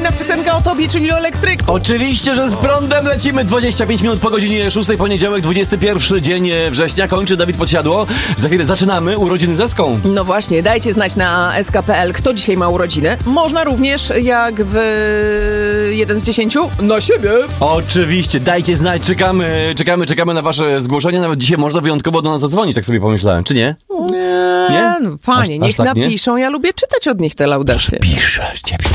tradycyjna piosenka o tobie, czyli o elektryku. Oczywiście, że z prądem lecimy. 25 minut po godzinie 6, poniedziałek, 21 dzień września. Kończy Dawid Podsiadło. Za chwilę zaczynamy urodziny z Eską. No właśnie, dajcie znać na sk.pl, kto dzisiaj ma urodziny. Można również, jak w 1 z 10, na siebie. Oczywiście, dajcie znać, czekamy na wasze zgłoszenia. Nawet dzisiaj można wyjątkowo do nas zadzwonić, tak sobie pomyślałem, czy nie? Nie? No, panie, Aż niech tak, nie? napiszą, ja lubię czytać od nich te laudacje. Piszę, ciebie.